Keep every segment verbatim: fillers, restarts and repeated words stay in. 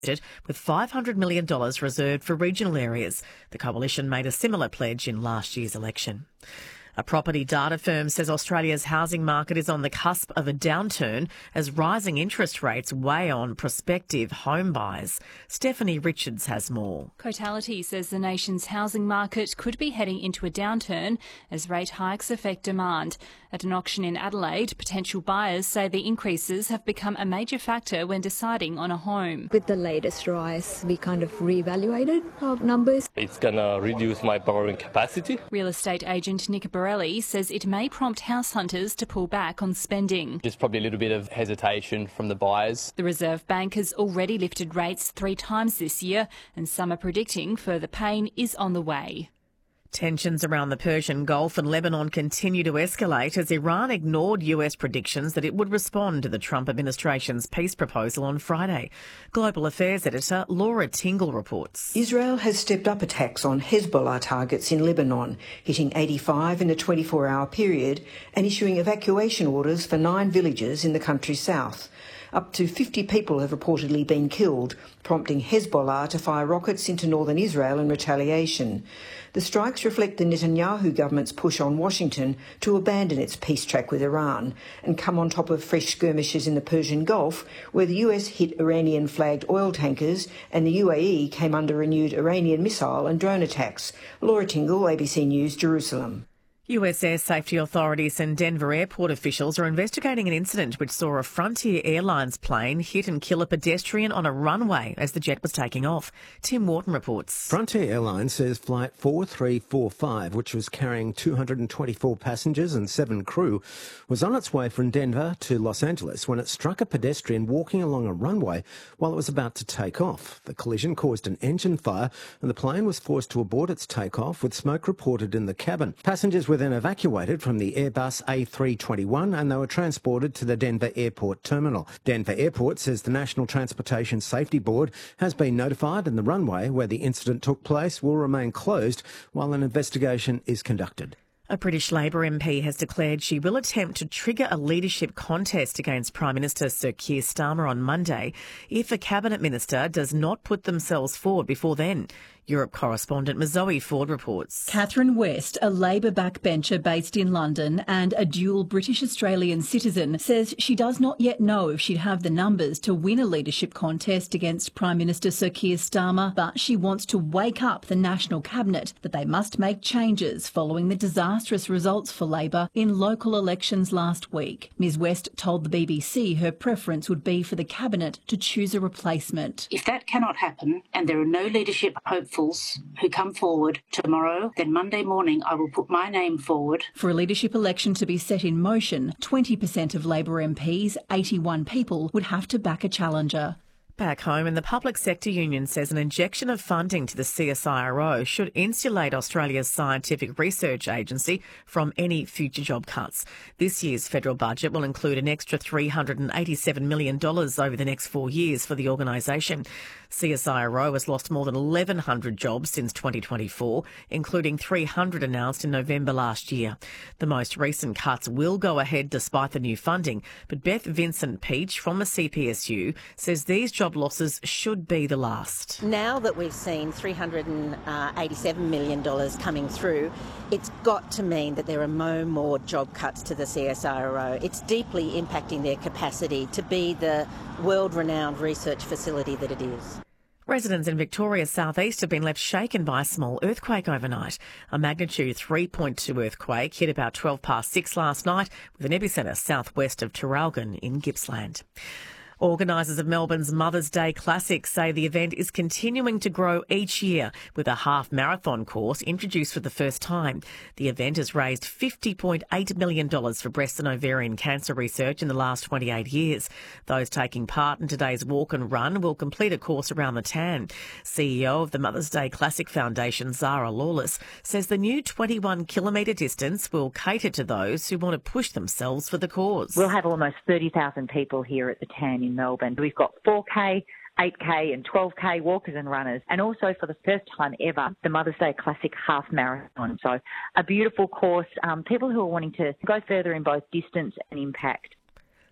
with five hundred million dollars reserved for regional areas. The coalition made a similar pledge in last year's election. A property data firm says Australia's housing market is on the cusp of a downturn as rising interest rates weigh on prospective home buyers. Stephanie Richards has more. Cotality says the nation's housing market could be heading into a downturn as rate hikes affect demand. At an auction in Adelaide, potential buyers say the increases have become a major factor when deciding on a home. With the latest rise, we kind of re-evaluated our numbers. It's going to reduce my borrowing capacity. Real estate agent Nick Borelli says it may prompt house hunters to pull back on spending. Just probably a little bit of hesitation from the buyers. The Reserve Bank has already lifted rates three times this year, and some are predicting further pain is on the way. Tensions around the Persian Gulf and Lebanon continue to escalate as Iran ignored U S predictions that it would respond to the Trump administration's peace proposal on Friday. Global Affairs editor Laura Tingle reports. Israel has stepped up attacks on Hezbollah targets in Lebanon, hitting eighty-five in a twenty-four hour period and issuing evacuation orders for nine villages in the country's south. Up to fifty people have reportedly been killed, prompting Hezbollah to fire rockets into northern Israel in retaliation. The strikes reflect the Netanyahu government's push on Washington to abandon its peace track with Iran and come on top of fresh skirmishes in the Persian Gulf, where the U S hit Iranian-flagged oil tankers and the U A E came under renewed Iranian missile and drone attacks. Laura Tingle, A B C News, Jerusalem. U S air safety authorities and Denver airport officials are investigating an incident which saw a Frontier Airlines plane hit and kill a pedestrian on a runway as the jet was taking off. Tim Wharton reports. Frontier Airlines says Flight four three four five, which was carrying two hundred twenty-four passengers and seven crew, was on its way from Denver to Los Angeles when it struck a pedestrian walking along a runway while it was about to take off. The collision caused an engine fire and the plane was forced to abort its takeoff with smoke reported in the cabin. Passengers were then evacuated from the Airbus A three twenty-one and they were transported to the Denver Airport terminal. Denver Airport says the National Transportation Safety Board has been notified and the runway where the incident took place will remain closed while an investigation is conducted. A British Labor M P has declared she will attempt to trigger a leadership contest against Prime Minister Sir Keir Starmer on Monday if a cabinet minister does not put themselves forward before then. Europe correspondent Mazoe Ford reports. Catherine West, a Labor backbencher based in London and a dual British-Australian citizen, says she does not yet know if she'd have the numbers to win a leadership contest against Prime Minister Sir Keir Starmer, but she wants to wake up the National Cabinet that they must make changes following the disastrous results for Labor in local elections last week. Ms West told the B B C her preference would be for the Cabinet to choose a replacement. If that cannot happen and there are no leadership hopefuls who come forward tomorrow, then Monday morning I will put my name forward. For a leadership election to be set in motion, twenty percent of Labor M Ps, eighty-one people, would have to back a challenger. Back home, and the Public Sector Union says an injection of funding to the C S I R O should insulate Australia's scientific research agency from any future job cuts. This year's federal budget will include an extra three hundred eighty-seven million dollars over the next four years for the organisation. C S I R O has lost more than eleven hundred jobs since twenty twenty-four, including three hundred announced in November last year. The most recent cuts will go ahead despite the new funding, but Beth Vincent-Peach from the C P S U says these job losses should be the last. Now that we've seen three hundred eighty-seven million dollars coming through, it's got to mean that there are no more job cuts to the C S I R O. It's deeply impacting their capacity to be the world-renowned research facility that it is. Residents in Victoria's southeast have been left shaken by a small earthquake overnight. A magnitude three point two earthquake hit about twelve past six last night with an epicentre southwest of Traralgon in Gippsland. Organisers of Melbourne's Mother's Day Classic say the event is continuing to grow each year, with a half marathon course introduced for the first time. The event has raised fifty point eight million dollars for breast and ovarian cancer research in the last twenty-eight years. Those taking part in today's walk and run will complete a course around the Tan. C E O of the Mother's Day Classic Foundation, Zara Lawless, says the new twenty-one kilometre distance will cater to those who want to push themselves for the cause. We'll have almost thirty thousand people here at the Tan in Melbourne. We've got four K, eight K and twelve K walkers and runners, and also for the first time ever, the Mother's Day Classic Half Marathon. So a beautiful course, um, people who are wanting to go further in both distance and impact.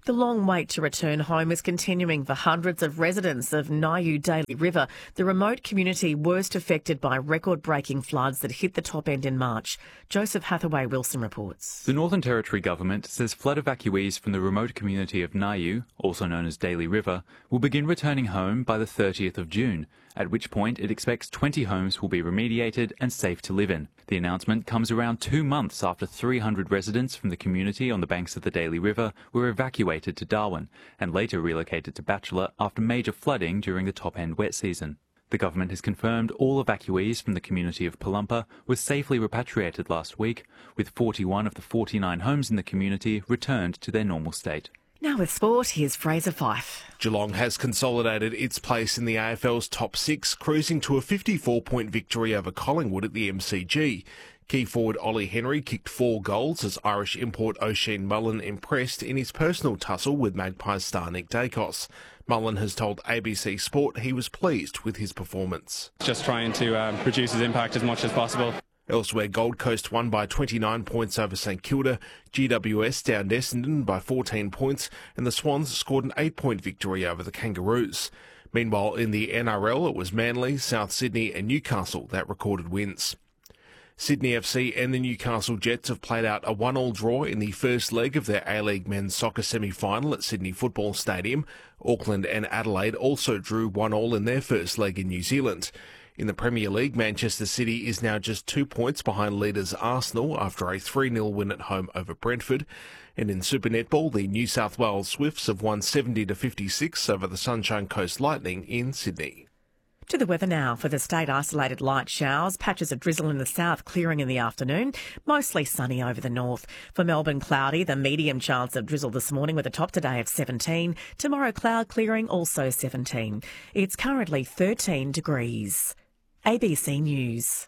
The long wait to return home is continuing for hundreds of residents of Niue Daly River, the remote community worst affected by record-breaking floods that hit the top end in March. Joseph Hathaway-Wilson reports. The Northern Territory government says flood evacuees from the remote community of Niue, also known as Daly River, will begin returning home by the thirtieth of June, at which point it expects twenty homes will be remediated and safe to live in. The announcement comes around two months after three hundred residents from the community on the banks of the Daly River were evacuated to Darwin and later relocated to Batchelor after major flooding during the top-end wet season. The government has confirmed all evacuees from the community of Palumpa were safely repatriated last week, with forty-one of the forty-nine homes in the community returned to their normal state. Now with sport, here's Fraser Fife. Geelong has consolidated its place in the A F L's top six, cruising to a fifty-four point victory over Collingwood at the M C G. Key forward Ollie Henry kicked four goals as Irish import Oisin Mullen impressed in his personal tussle with Magpies star Nick Dacos. Mullen has told A B C Sport he was pleased with his performance. Just trying to um, reduce his impact as much as possible. Elsewhere, Gold Coast won by twenty-nine points over St Kilda, G W S downed Essendon by fourteen points, and the Swans scored an eight point victory over the Kangaroos. Meanwhile, in the N R L, it was Manly, South Sydney and Newcastle that recorded wins. Sydney F C and the Newcastle Jets have played out a one-all draw in the first leg of their A-League men's soccer semi-final at Sydney Football Stadium. Auckland and Adelaide also drew one-all in their first leg in New Zealand. In the Premier League, Manchester City is now just two points behind leaders Arsenal after a three nil win at home over Brentford. And in Super Netball, the New South Wales Swifts have won seventy to fifty-six over the Sunshine Coast Lightning in Sydney. To the weather now. For the state, isolated light showers, patches of drizzle in the south, clearing in the afternoon, mostly sunny over the north. For Melbourne, cloudy, the medium chance of drizzle this morning with a top today of seventeen. Tomorrow, cloud clearing, also seventeen. It's currently thirteen degrees. A B C News.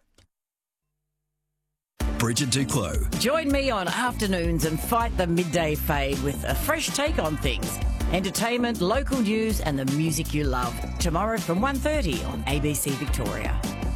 Bridget Duclos. Join me on afternoons and fight the midday fade with a fresh take on things. Entertainment, local news and the music you love. Tomorrow from one thirty on A B C Victoria.